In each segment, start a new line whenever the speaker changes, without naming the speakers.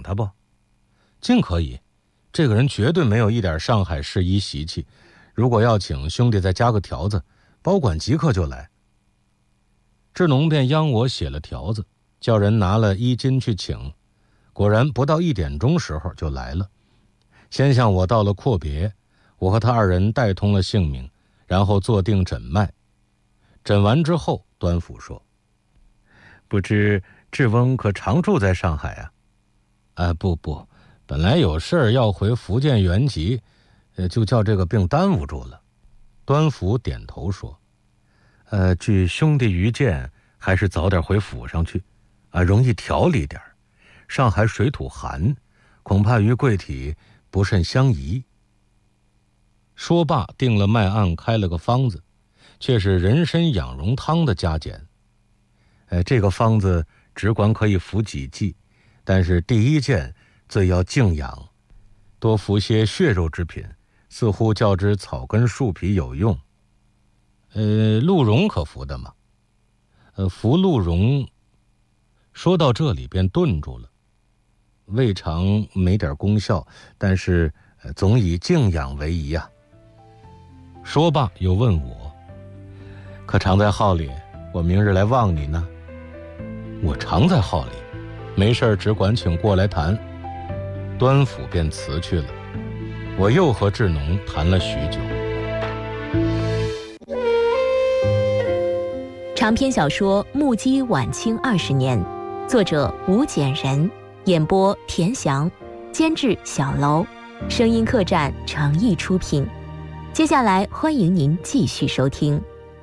他不？
尽可以，这个人绝对没有一点上海市医习气。如果要请，兄弟再加个条子，保管即刻就来。志农便央我写了条子，叫人拿了衣襟去请。果然不到1点钟时候就来了，先向我道了阔别，我和他2人带通了姓名，然后坐定诊脉。诊完之后，端府说：“
不知志翁可常住在上海啊？”“
不，本来有事儿要回福建原籍，就叫这个病耽误住了。”端府点头说：“
据兄弟愚见，还是早点回府上去，容易调理点。上海水土寒，恐怕与贵体不甚相宜。”
说罢，定了脉案，开了个方子，却是人参养荣汤的加减。
这个方子只管可以服几剂，但是第一件最要静养，多服些血肉之品，似乎较之草根树皮有用。
鹿茸可服的吗？服鹿茸。说到这里便顿住了，
未尝没点功效，但是总以静养为宜啊。
说罢又问我：“
可常在号里？我明日来望你呢。”“
我常在号里，没事只管请过来谈。”端府便辞去了。我又和志农谈了许久。
长篇小说《目击晚清20年》，作者吴简人，演播田翔，监制小楼，声音客栈诚意出品。接下来欢迎您继续收听。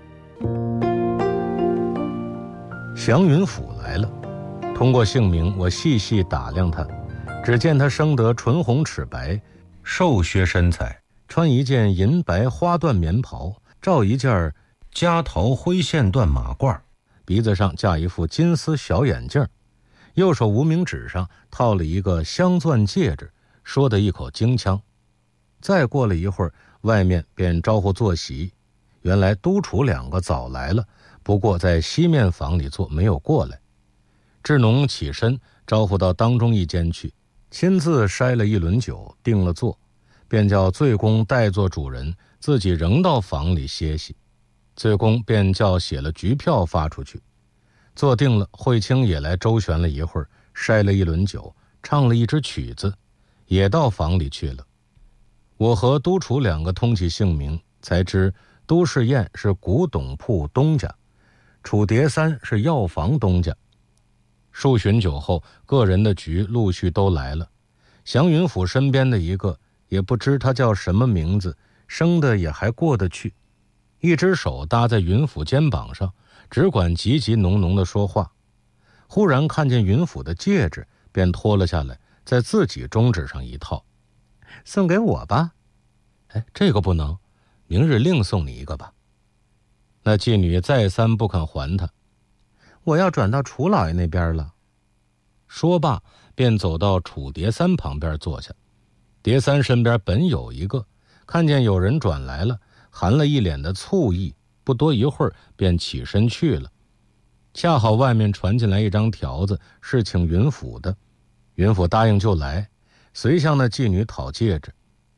祥云府来了，通过姓名我细细打量他，只见他生得唇红齿白，瘦削身材，穿一件银白花缎棉袍，罩一件夹头灰线缎马褂，鼻子上架一副金丝小眼镜，右手无名指上套了一个镶钻戒指，说的一口京腔。再过了一会儿，外面便招呼坐席。原来督厨2个早来了，不过在西面房里坐，没有过来。志农起身招呼到当中一间去，亲自筛了一轮酒，定了座，便叫醉公代做主人，自己仍到房里歇息。醉公便叫写了局票发出去。坐定了，慧清也来周旋了一会儿，筛了一轮酒，唱了一支曲子，也到房里去了。我和督厨2个通起姓名，才知都世燕是古董铺东家，楚蝶三是药房东家。数巡酒后，个人的局陆续都来了。祥云府身边的一个，也不知他叫什么名字，生的也还过得去，一只手搭在云府肩膀上，只管急急浓浓地说话。忽然看见云府的戒指，便脱了下来，在自己中指上一套：“
送给我吧。”“
这个不能，明日另送你一个吧。”那妓女再三不肯还他：“
我要转到楚老爷那边了。”
说罢便走到楚蝶三旁边坐下。蝶三身边本有一个，看见有人转来了，含了一脸的醋意，不多一会儿便起身去了。恰好外面传进来一张条子，是请云府的。云府答应就来，随向那妓女讨戒指。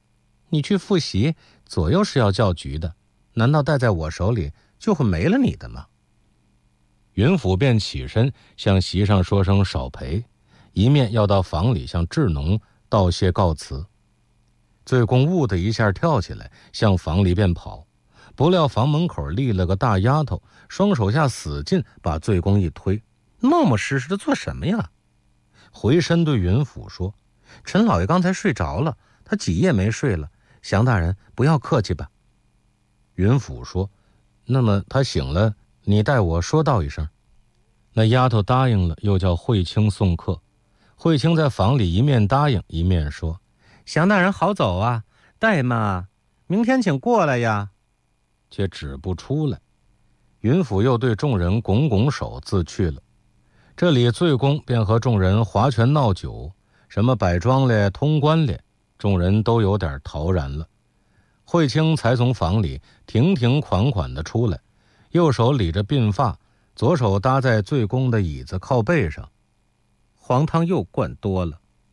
“你去复习，左右是要叫局的，难道戴在我手里就会没了你的吗？”
云府便起身向席上说声少陪，一面要到房里向志农道谢告辞。醉公兀的一下跳起来，向房里便跑，不料房门口立了个大丫头，双手下死劲把醉公一推：“
磨磨实实的做什么呀？”
回身对云府说：“
陈老爷刚才睡着了，他几夜没睡了，祥大人不要客气吧。”
云府说：“那么他醒了，你代我说道一声。”那丫头答应了，又叫慧清送客。慧清在房里一面答应，一面说：“
祥大人好走啊，代嘛，明天请过来呀。”
却止不出来。云府又对众人拱拱手，自去了。这里醉公便和众人划拳闹酒，什么摆庄咧、通关咧，众人都有点陶然了。慧清才从房里停停款款地出来，右手理着鬓发，左手搭在醉公的椅子靠背上。
黄汤又灌多了，